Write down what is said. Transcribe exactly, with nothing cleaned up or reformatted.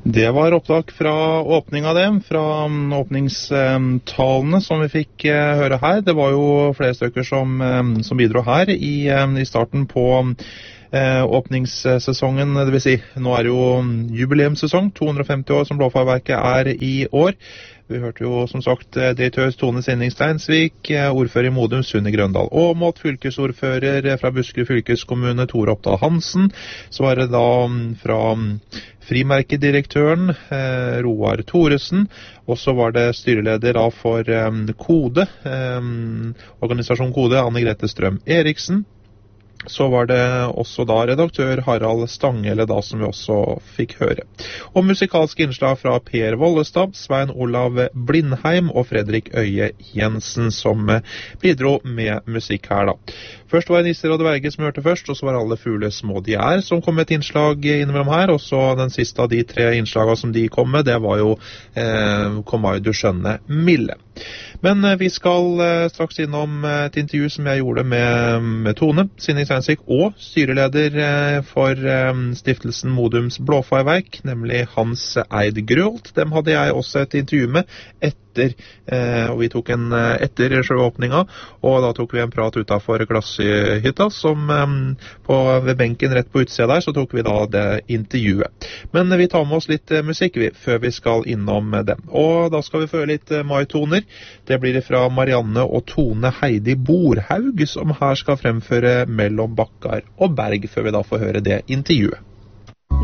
Det var opptak fra åpning av dem, fra åpningstalene som vi fikk høre her. Det var jo flere stykker som, som bidro her i, i starten på eh, åpningssesongen. Det vil si, nå er det jo jubileumssesong, to hundre og femti år som Blåfagverket er i år. Vi hørte jo som sagt direktør Tone Sinning Steinsvik, ordfører i Modum Sunne Grøndal Åmot, fylkesordfører fra Buskerud fylkeskommune Tore Oppdal Hansen. Så var det da fra frimerkedirektøren eh, Roar Thoresen, og så var det styreleder da for eh, Kode, eh, organisasjon Kode, Anne Grete Strøm Eriksen. Så var det også da redaktør Harald Stangele da, som vi også fikk høre. Og musikalske innslag fra Per Vollestad, Svein Olav Blindheim og Fredrik Øye Jensen som bidro med musikk her da. Først var det Nisser og Dverge som hørte først, og så var det Alle fugler små de er som kom med et innslag innimellom her, og så den siste av de tre innslagene som de kom med, det var jo eh, Kom mai du skjønne milde. Men eh, vi skal eh, straks innom et intervju som jeg gjorde med, med Tone Sinning Steinsvik og styreleder eh, for eh, stiftelsen Modums Blåfagverk, nemlig Hans Eid Grølt. Dem hadde jeg også et intervju med etter, eh, og vi tok en etter sjøåpninga, og da tok vi en prat utenfor glasshytta, som eh, på, ved benken rett på utsida der, så tok vi da det intervjuet. Men vi tar med oss litt eh, musikk vi, før vi skal innom dem. Og da skal vi få høre litt eh, maitoner. Det blir det fra Marianne og Tone Heidi Borhaug, som her skal fremføre Mellom bakkar og berg, før vi da får høre det intervjuet.